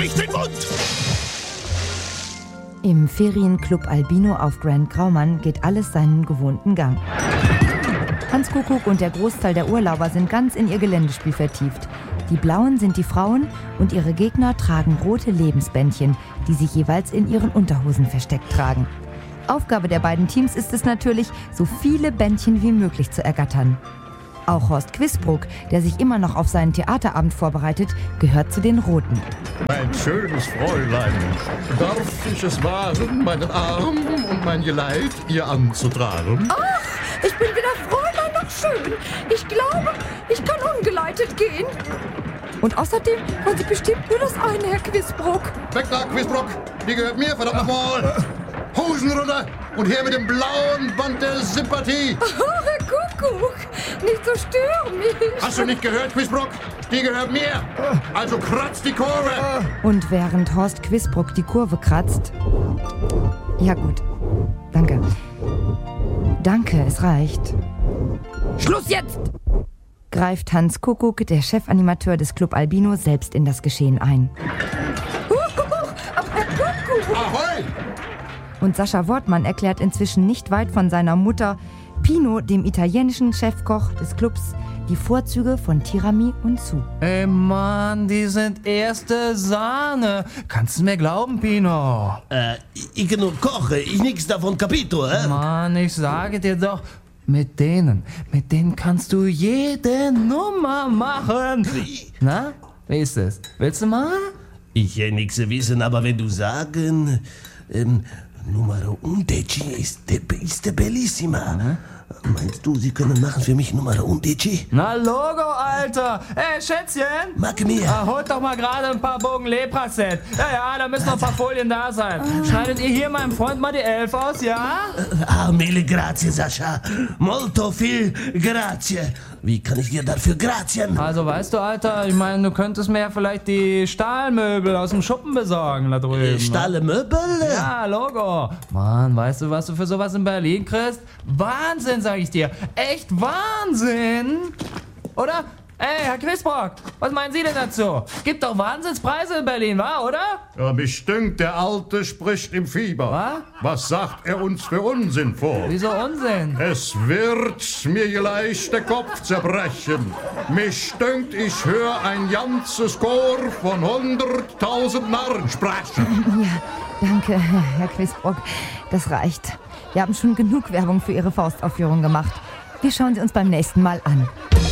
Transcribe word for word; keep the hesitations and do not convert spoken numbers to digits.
nicht den Mund! Im Ferienclub Albino auf Grand Graumann geht alles seinen gewohnten Gang. Hans Kuckuck und der Großteil der Urlauber sind ganz in ihr Geländespiel vertieft. Die Blauen sind die Frauen und ihre Gegner tragen rote Lebensbändchen, die sie jeweils in ihren Unterhosen versteckt tragen. Aufgabe der beiden Teams ist es natürlich, so viele Bändchen wie möglich zu ergattern. Auch Horst Quisbrook, der sich immer noch auf seinen Theaterabend vorbereitet, gehört zu den Roten. Mein schönes Fräulein, darf ich es wagen, meinen Arm und mein Geleit ihr anzutragen? Ach, ich bin weder Fräulein noch schön. Ich glaube, ich kann ungeleitet gehen. Und außerdem wollen Sie bestimmt nur das eine, Herr Quisbrook. Weg da, Quisbrook! Die gehört mir, verdammt nochmal! Hosen runter und her mit dem blauen Band der Sympathie! Oh, Herr Kuckuck, nicht so stürmisch. Hast du nicht gehört, Quisbrook? Die gehört mir! Also kratzt die Kurve! Und während Horst Quisbrook die Kurve kratzt... Ja gut, danke. Danke, es reicht. Schluss jetzt! Greift Hans Kuckuck, der Chefanimateur des Club Albino, selbst in das Geschehen ein. Aber Herr Kuckuck! Ahoi! Und Sascha Wortmann erklärt inzwischen nicht weit von seiner Mutter Pino, dem italienischen Chefkoch des Clubs, die Vorzüge von Tiramisu und Su. Ey Mann, die sind erste Sahne. Kannst du mir glauben, Pino? Äh, ich nur koche, ich nix davon capito, hä? Mann, ich sage dir doch, mit denen, mit denen kannst du jede Nummer machen. Na, wie ist es? Willst du mal? Ich äh, nix wissen, aber wenn du sagen, ähm, Numero undeci ist, ist bellissima. Mhm. Meinst du, sie können machen für mich Numero undeci? Na Logo, Alter. Ey, Schätzchen. Mag mir. Ah, holt doch mal gerade ein paar Bogen Lepraset. Ja, ja, da müssen noch ein paar Folien da sein. Schneidet ihr hier meinem Freund mal die Elf aus, ja? Ah, mille grazie, Sascha. Molto viel grazie. Wie kann ich dir dafür grazien? Also, weißt du, Alter, ich meine, du könntest mir ja vielleicht die Stahlmöbel aus dem Schuppen besorgen da drüben. Stahle Möbel? Ja, Logo. Mann, weißt du, was du für sowas in Berlin kriegst? Wahnsinn, sag ich dir. Echt Wahnsinn. Oder? Ey, Herr Quisbrook, was meinen Sie denn dazu? Gibt doch Wahnsinnspreise in Berlin, wa, oder? Ja, mich dünkt, der Alte spricht im Fieber. Was? Was sagt er uns für Unsinn vor? Wieso Unsinn? Es wird mir gleich der Kopf zerbrechen. Mich dünkt, ich höre ein ganzes Chor von hunderttausend Narren sprechen. Ja, danke, Herr Quisbrook. Das reicht. Wir haben schon genug Werbung für Ihre Faustaufführung gemacht. Wir schauen sie uns beim nächsten Mal an.